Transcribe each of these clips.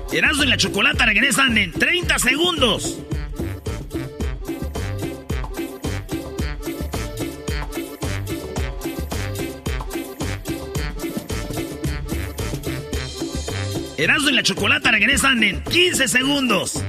Erasmo y la Chocolata regresan en 30 segundos. Erasmo y la Chocolata regresan en 15 segundos.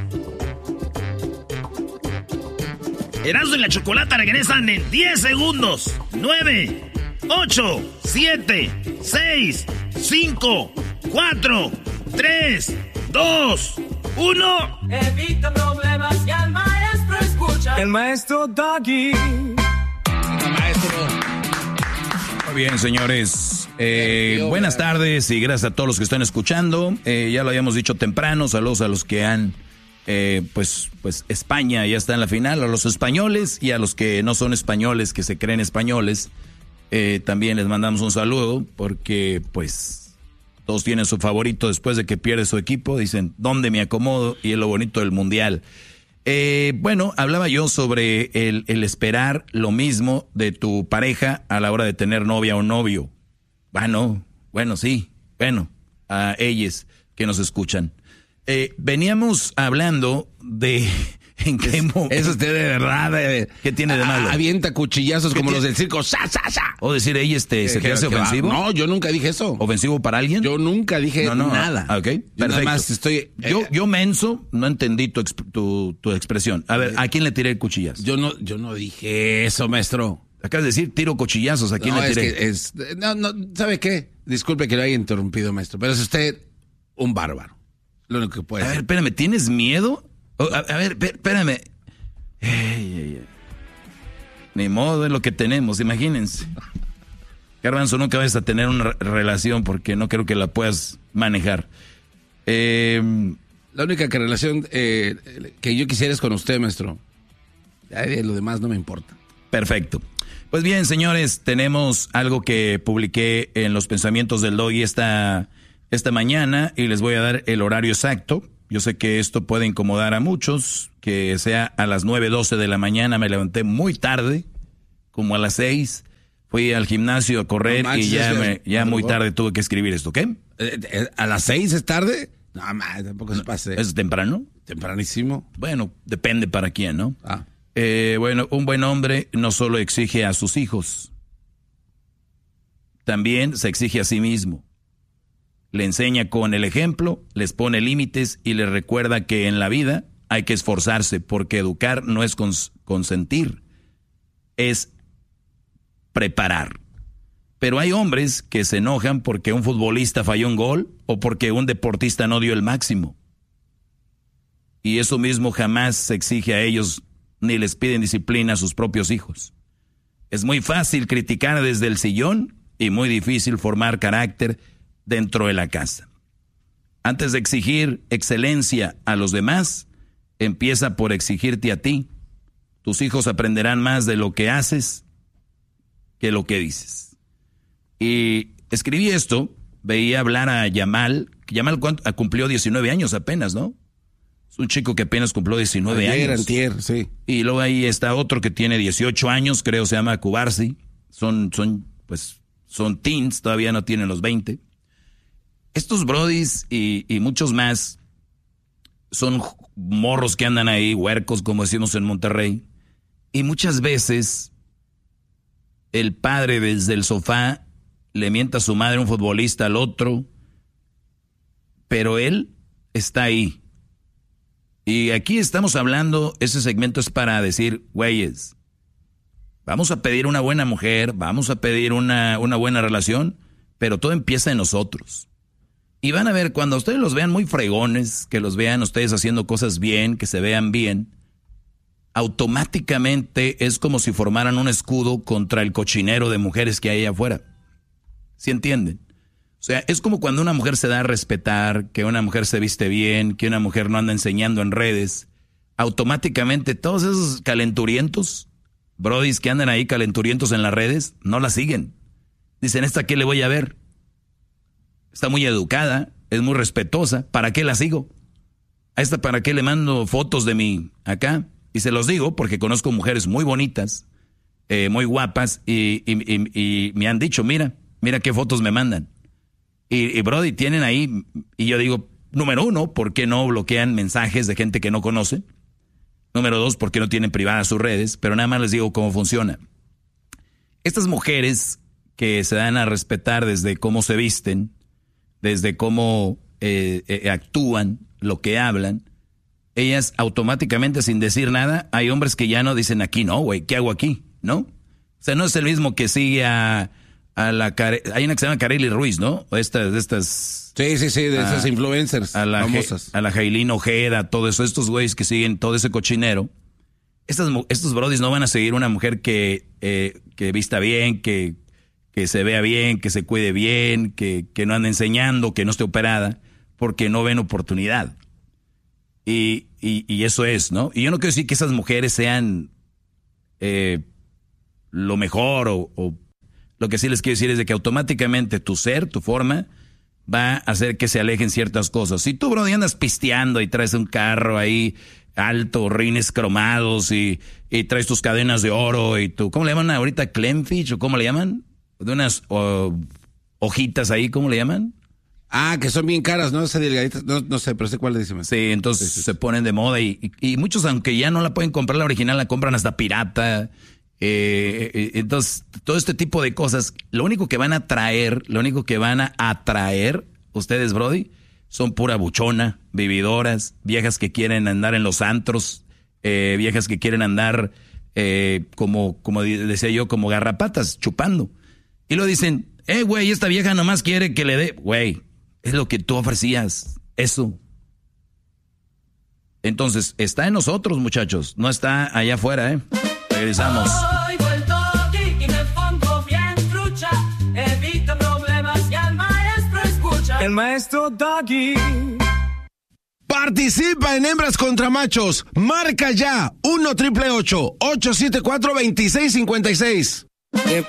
Erasmo y la Chocolata regresan en 10 segundos. 9, 8, 7, 6, 5, 4, 3, 2, 1. Evita problemas y al maestro escucha. El maestro Doggy. El maestro. Muy bien, señores. Buenas tardes y gracias a todos los que están escuchando. Ya lo habíamos dicho temprano. Saludos a los que han, pues España ya está en la final. A los españoles y a los que no son españoles, que se creen españoles. También les mandamos un saludo porque, pues, todos tienen su favorito después de que pierde su equipo. Dicen, ¿dónde me acomodo? Y es lo bonito del mundial. Bueno, hablaba yo sobre el esperar lo mismo de tu pareja a la hora de tener novia o novio. Bueno, sí, a ellos que nos escuchan. Veníamos hablando de en qué momento. Eso usted de verdad. ¿Qué tiene de malo? Avienta cuchillazos como los del circo. ¡Sa, sa, sa! O decir, ¿se te hace ofensivo? No, yo nunca dije eso. ¿Ofensivo para alguien? Yo nunca dije nada. Ok, perfecto. Nada más estoy. Yo menso, no entendí tu expresión. A ver, ¿a quién le tiré el cuchillazo? Yo no dije eso, maestro. Acabas de decir, tiro cuchillazos. ¿A quién le tiré? No, ¿sabe qué? Disculpe que lo haya interrumpido, maestro, pero es usted un bárbaro. Lo único que puede ser. A ver, espérame, ¿tienes miedo? A ver, espérame. Ni modo, es lo que tenemos, imagínense. Garbanzo, nunca vas a tener una relación porque no creo que la puedas manejar. La única relación que yo quisiera es con usted, maestro. Lo demás no me importa. Perfecto. Pues bien, señores, tenemos algo que publiqué en los pensamientos del Doggy esta mañana y les voy a dar el horario exacto. Yo sé que esto puede incomodar a muchos, que sea a las 9:12 de la mañana. Me levanté muy tarde, como a las 6. Fui al gimnasio a correr y ya muy tarde tuve que escribir esto, ¿ok? ¿A las 6 es tarde? No, tampoco se pase. ¿Es temprano? Tempranísimo. Bueno, depende para quién, ¿no? Ah. Bueno, un buen hombre no solo exige a sus hijos, también se exige a sí mismo. Le enseña con el ejemplo, les pone límites y les recuerda que en la vida hay que esforzarse porque educar no es consentir, es preparar. Pero hay hombres que se enojan porque un futbolista falló un gol o porque un deportista no dio el máximo. Y eso mismo jamás se exige a ellos ni les piden disciplina a sus propios hijos. Es muy fácil criticar desde el sillón y muy difícil formar carácter dentro de la casa. Antes de exigir excelencia a los demás, empieza por exigirte a ti. Tus hijos aprenderán más de lo que haces que lo que dices. Y escribí esto, veía hablar a Yamal. Yamal cumplió 19 años apenas, ¿no? Es un chico que apenas cumplió 19 años. Antier, sí. Y luego ahí está otro que tiene 18 años, creo se llama Kubarsi. Son teens, todavía no tienen los 20. Estos brodis y muchos más son morros que andan ahí, huercos, como decimos en Monterrey. Y muchas veces el padre desde el sofá le mienta a su madre, un futbolista, al otro. Pero él está ahí. Y aquí estamos hablando, ese segmento es para decir, güeyes, vamos a pedir una buena mujer, vamos a pedir una buena relación, pero todo empieza en nosotros. Y van a ver, cuando ustedes los vean muy fregones, que los vean ustedes haciendo cosas bien, que se vean bien, automáticamente es como si formaran un escudo contra el cochinero de mujeres que hay afuera. ¿Sí entienden? O sea, es como cuando una mujer se da a respetar, que una mujer se viste bien, que una mujer no anda enseñando en redes. Automáticamente todos esos calenturientos, brodis que andan ahí calenturientos en las redes, no la siguen. Dicen, ¿esta qué le voy a ver? Está muy educada, es muy respetuosa, ¿para qué la sigo? ¿A esta para qué le mando fotos de mí acá? Y se los digo porque conozco mujeres muy bonitas, muy guapas, y me han dicho, mira qué fotos me mandan. Y Brody, tienen ahí, y yo digo, número 1, ¿por qué no bloquean mensajes de gente que no conocen? Número 2, ¿por qué no tienen privadas sus redes? Pero nada más les digo cómo funciona. Estas mujeres que se dan a respetar desde cómo se visten, desde cómo actúan, lo que hablan, ellas automáticamente, sin decir nada, hay hombres que ya no dicen aquí, no, güey, ¿qué hago aquí? ¿No? O sea, no es el mismo que sigue a la... Hay una que se llama Kareli Ruiz, ¿no? De estas... Sí, de esas influencers famosas. A la Jailín Ojeda, todo eso, estos güeyes que siguen todo ese cochinero. Estos brodis no van a seguir una mujer que vista bien, que se vea bien, que se cuide bien, que no ande enseñando, que no esté operada, porque no ven oportunidad. Y eso es, ¿no? Y yo no quiero decir que esas mujeres sean lo mejor o lo que sí les quiero decir es de que automáticamente tu ser, tu forma, va a hacer que se alejen ciertas cosas. Si tú, brody, andas pisteando y traes un carro ahí alto, rines cromados y traes tus cadenas de oro y tu, ¿cómo le llaman ahorita? ¿Clemfish o cómo le llaman? De unas hojitas ahí, ¿cómo le llaman? Ah, que son bien caras, ¿no? Esas delgaditas, no sé, pero sé cuál le dicen. Sí, entonces se ponen de moda y muchos, aunque ya no la pueden comprar la original, la compran hasta pirata. Entonces, todo este tipo de cosas, lo único que van a atraer ustedes, brody, son pura buchona, vividoras, viejas que quieren andar en los antros, viejas que quieren andar como decía yo, como garrapatas, chupando. Y lo dicen, güey, esta vieja nomás quiere que le dé. Güey, es lo que tú ofrecías, eso. Entonces, está en nosotros, muchachos, no está allá afuera, Regresamos. Hoy vuelto aquí y me pongo bien trucha. Evita problemas y al maestro escucha. El maestro Doggy. Participa en Hembras contra Machos. Marca ya 1-888-874-2656.